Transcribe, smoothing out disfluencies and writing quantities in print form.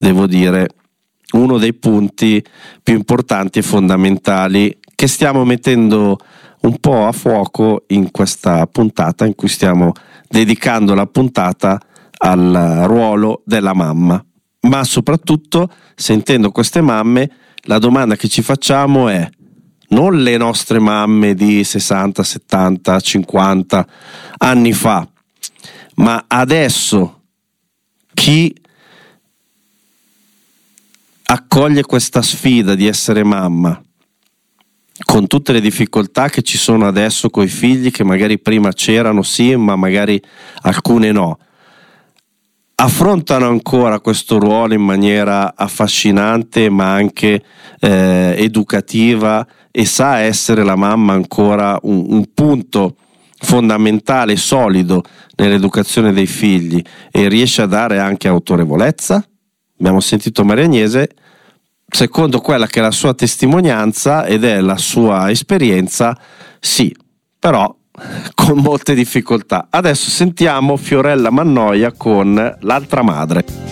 devo dire, uno dei punti più importanti e fondamentali che stiamo mettendo un po' a fuoco in questa puntata, in cui stiamo dedicando la puntata al ruolo della mamma. Ma soprattutto, sentendo queste mamme, la domanda che ci facciamo è: non le nostre mamme di 60, 70, 50 anni fa, ma adesso chi accoglie questa sfida di essere mamma, con tutte le difficoltà che ci sono adesso coi figli, che magari prima c'erano sì, ma magari alcune no, affrontano ancora questo ruolo in maniera affascinante ma anche educativa, e sa essere la mamma ancora un punto fondamentale, solido nell'educazione dei figli, e riesce a dare anche autorevolezza? Abbiamo sentito Maria Agnese, secondo quella che è la sua testimonianza ed è la sua esperienza, sì, però con molte difficoltà. Adesso sentiamo Fiorella Mannoia con L'altra madre.